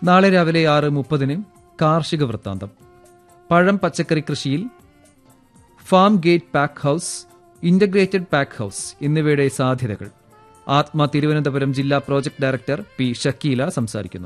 നാളെ രാവിലെ 6:30 കാർഷിക വൃത്താന്തം. പഴം പച്ചക്കറി കൃഷിയിൽ farm gate pack house, integrated pack house എന്നിവയുടെ സാധ്യതകൾ. ആത്മ തിരുവനന്തപുരം ജില്ലാ പ്രോജക്ട് ഡയറക്ടർ പി ഷക്കീല സംസാരിക്കുന്നു.